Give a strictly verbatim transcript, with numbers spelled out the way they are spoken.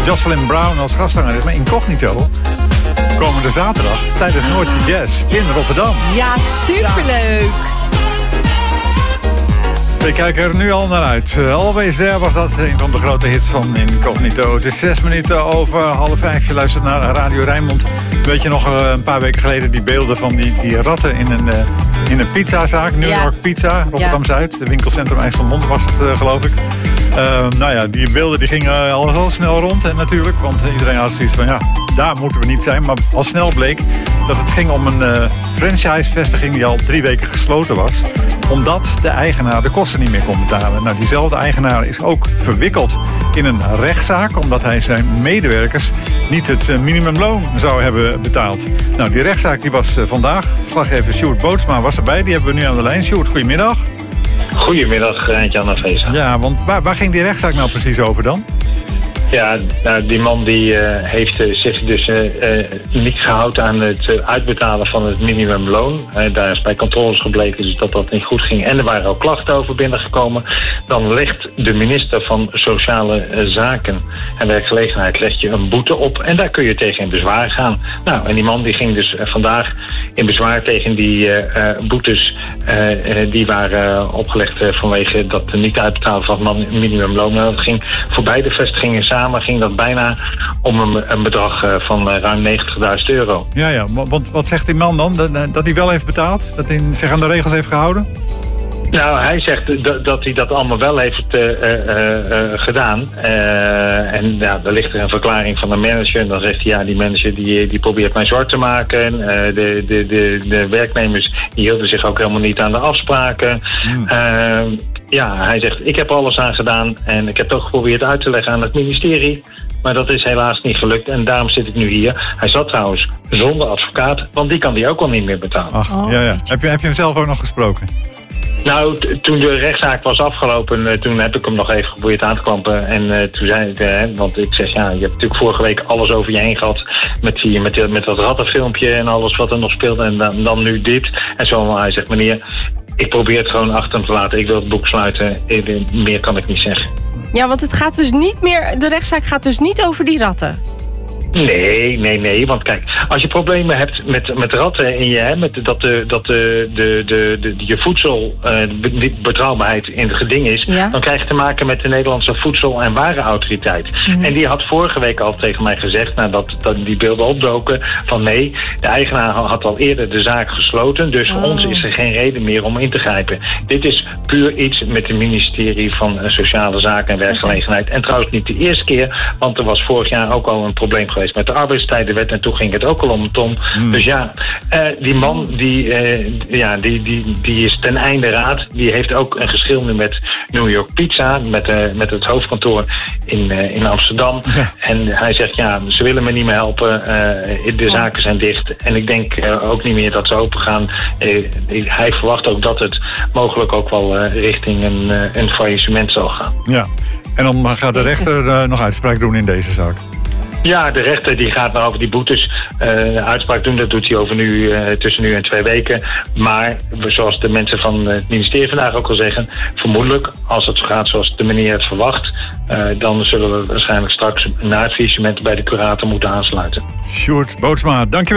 Jocelyn Brown als gastzangeres, maar incognito. Komende zaterdag tijdens Noordzee Jazz in Rotterdam. Ja, superleuk. Ja. Ik kijk er nu al naar uit. Uh, Always There was dat, een van de grote hits van Incognito. Het is zes minuten over half vijf. Je luistert naar Radio Rijnmond. Weet je nog uh, een paar weken geleden die beelden van die, die ratten in een, uh, in een pizzazaak. New ja. York Pizza, Rotterdam-Zuid. De winkelcentrum IJsselmonde was het, uh, geloof ik. Uh, nou ja, die beelden die gingen al heel snel rond. En natuurlijk, want iedereen had zoiets van, ja, daar moeten we niet zijn. Maar al snel bleek dat het ging om een uh, franchise-vestiging die al drie weken gesloten was. Omdat de eigenaar de kosten niet meer kon betalen. Nou, diezelfde eigenaar is ook verwikkeld in een rechtszaak, omdat hij zijn medewerkers niet het uh, minimumloon zou hebben betaald. Nou, die rechtszaak die was uh, vandaag. Verslaggever Sjoerd Bootsma was erbij. Die hebben we nu aan de lijn. Sjoerd, goedemiddag. Goedemiddag, Jan Vesa. Ja, want waar, waar ging die rechtszaak nou precies over dan? Ja, nou, die man die uh, heeft uh, zich dus uh, uh, niet gehouden aan het uh, uitbetalen van het minimumloon. Uh, daar is bij controles gebleken dus dat dat niet goed ging. En er waren ook klachten over binnengekomen. Dan legt de minister van Sociale uh, Zaken en Werkgelegenheid legt je een boete op. En daar kun je tegen in bezwaar gaan. Nou, en die man die ging dus uh, vandaag in bezwaar tegen die uh, uh, boetes. Uh, uh, die waren uh, opgelegd uh, vanwege dat niet uitbetalen van het minimumloon. Dat ging voor beide vestigingen samen. Maar ging dat bijna om een, een bedrag uh, van uh, ruim negentigduizend euro. Ja, ja. Want wat zegt die man dan? Dat, dat hij wel heeft betaald? Dat hij zich aan de regels heeft gehouden? Nou, hij zegt dat, dat hij dat allemaal wel heeft uh, uh, uh, gedaan. Uh, en ja, er ligt er een verklaring van de manager. En dan zegt hij, ja, die manager die, die probeert mij zwart te maken. Uh, de, de, de, de werknemers die hielden zich ook helemaal niet aan de afspraken. Hmm. Uh, ja, hij zegt, ik heb er alles aan gedaan. En ik heb het ook geprobeerd uit te leggen aan het ministerie. Maar dat is helaas niet gelukt en daarom zit ik nu hier. Hij zat trouwens zonder advocaat, want die kan die ook al niet meer betalen. Ach, ja, ja. Heb je, heb je hem zelf ook nog gesproken? Nou, t- toen de rechtszaak was afgelopen, uh, toen heb ik hem nog even geprobeerd aan te klampen. En uh, toen zei ik, uh, want ik zeg, ja, je hebt natuurlijk vorige week alles over je heen gehad. Met, die, met, die, met dat rattenfilmpje en alles wat er nog speelde. En dan, dan nu dit. En zo, hij zegt, meneer, ik probeer het gewoon achter hem te laten. Ik wil het boek sluiten. Meer kan ik niet zeggen. Ja, want het gaat dus niet meer, de rechtszaak gaat dus niet over die ratten. Nee, nee, nee. Want kijk, als je problemen hebt met, met ratten in je, hè, met dat, de, dat de, de, de, de, je voedselbetrouwbaarheid uh, in het geding is, ja. Dan krijg je te maken met de Nederlandse Voedsel- en Warenautoriteit. Mm-hmm. En die had vorige week al tegen mij gezegd, nadat dat die beelden opdoken, van nee, de eigenaar had al eerder de zaak gesloten, dus oh. voor ons is er geen reden meer om in te grijpen. Dit is puur iets met het ministerie van Sociale Zaken en Werkgelegenheid. Okay. En trouwens niet de eerste keer, want er was vorig jaar ook al een probleem geweest met de arbeidstijdenwet en toen ging het ook al om een ton. Hmm. Dus ja, uh, die man die, uh, ja, die, die, die is ten einde raad. Die heeft ook een geschil nu met New York Pizza, met, uh, met het hoofdkantoor in, uh, in Amsterdam. Ja. En hij zegt, ja, ze willen me niet meer helpen. Uh, de zaken zijn dicht. En ik denk uh, ook niet meer dat ze open gaan. Uh, hij verwacht ook dat het mogelijk ook wel uh, richting een, uh, een faillissement zal gaan. Ja, en dan gaat de rechter uh, nog uitspraak doen in deze zaak. Ja, de rechter die gaat nou over die boetes uh, uitspraak doen. Dat doet hij over nu, uh, tussen nu en twee weken. Maar zoals de mensen van het ministerie vandaag ook al zeggen, vermoedelijk, als het zo gaat zoals de meneer het verwacht, uh, dan zullen we waarschijnlijk straks na het faillissement bij de curator moeten aansluiten. Sjoerd Bootsma, dankjewel.